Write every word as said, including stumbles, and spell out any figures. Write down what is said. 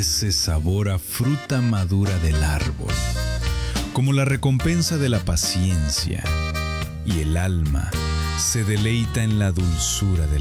ese sabor a fruta madura del árbol, como la recompensa de la paciencia, y el alma se deleita en la dulzura de